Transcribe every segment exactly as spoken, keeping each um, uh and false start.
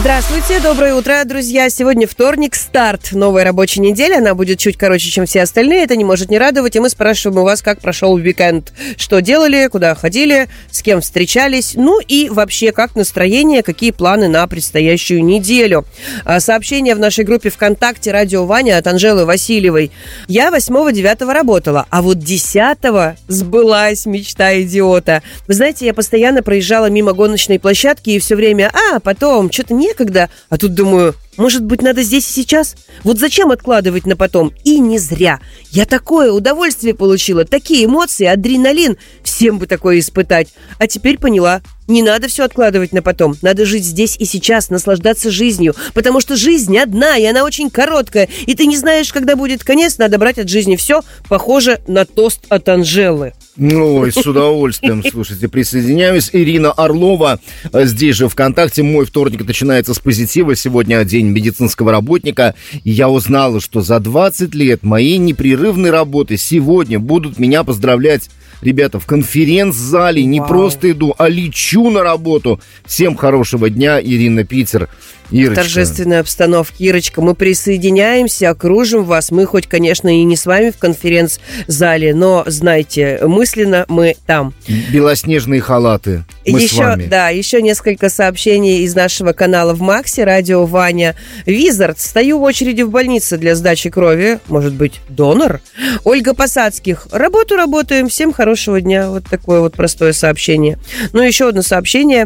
Здравствуйте, доброе утро, друзья. Сегодня вторник, старт новой рабочей недели. Она будет чуть короче, чем все остальные. Это не может не радовать. И мы спрашиваем у вас, как прошел уикенд. Что делали, куда ходили, с кем встречались. Ну и вообще, как настроение, какие планы на предстоящую неделю. Сообщение в нашей группе ВКонтакте «Радио Ваня» от Анжелы Васильевой. Я восьмого-девятого работала, а вот десятого сбылась мечта идиота. Вы знаете, я постоянно проезжала мимо гоночной площадки и все время, а, потом, что-то некогда, а тут думаю, может быть, надо здесь и сейчас? Вот зачем откладывать на потом? И не зря. Я такое удовольствие получила, такие эмоции, адреналин. Всем бы такое испытать. А теперь поняла, не надо все откладывать на потом. Надо жить здесь и сейчас, наслаждаться жизнью. Потому что жизнь одна, и она очень короткая. И ты не знаешь, когда будет конец, надо брать от жизни все. Похоже на тост от Анжелы. Ой, с удовольствием, слушайте, присоединяюсь. Ирина Орлова здесь же ВКонтакте. Мой вторник начинается с позитива. Сегодня день медицинского работника. И я узнала, что за двадцать лет моей непрерывной работы сегодня будут меня поздравлять ребята в конференц-зале. Не Вау. Просто иду, а лечу на работу. Всем хорошего дня, Ирина, Питер. Ирочка. Торжественная обстановка. Ирочка, мы присоединяемся, окружим вас. Мы хоть, конечно, и не с вами в конференц-зале, но, знайте, мысленно мы там. Белоснежные халаты. Мы еще, с вами. Да, еще несколько сообщений из нашего канала в Максе, радио Ваня. Визард, стою в очереди в больнице для сдачи крови. Может быть, донор? Ольга Посадских. Работу работаем. Всем хорошего дня. Вот такое вот простое сообщение. Ну, еще одно сообщение.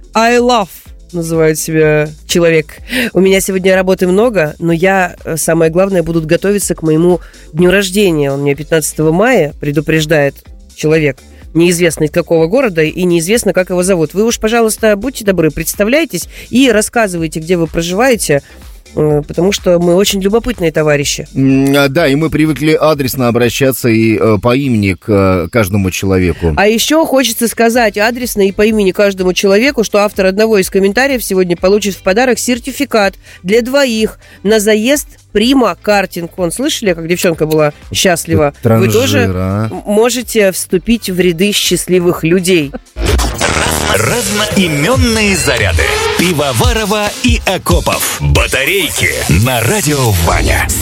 I love. Называет себя человек. У меня сегодня работы много, но я, самое главное, буду готовиться к моему дню рождения. Он мне пятнадцатого мая, предупреждает человек, неизвестно из какого города и неизвестно, как его зовут. Вы уж, пожалуйста, будьте добры, представляйтесь и рассказывайте, где вы проживаете, потому что мы очень любопытные товарищи. Да, и мы привыкли адресно обращаться и э, по имени к э, каждому человеку. А еще хочется сказать адресно и по имени каждому человеку, что автор одного из комментариев сегодня получит в подарок сертификат для двоих на заезд Прима Картинг. Вон, слышали, как девчонка была счастлива? Транжира. Вы тоже можете вступить в ряды счастливых людей. Разноименные заряды. Пивоварова и Акопов. Батарейки на радио Ваня.